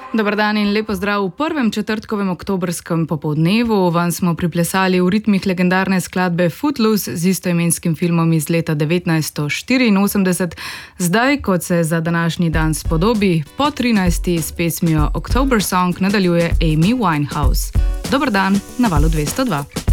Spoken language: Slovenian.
Dobar dan in lepo zdrav v prvem četrtkovem oktobrskem popoldnevu. Vam smo priplesali v ritmih legendarne skladbe Footloose z istoimenskim filmom iz leta 1984. Zdaj, kot se za današnji dan spodobi, po 13. s pesmijo October Song nadaljuje Amy Winehouse. Dobar dan na Valu 202.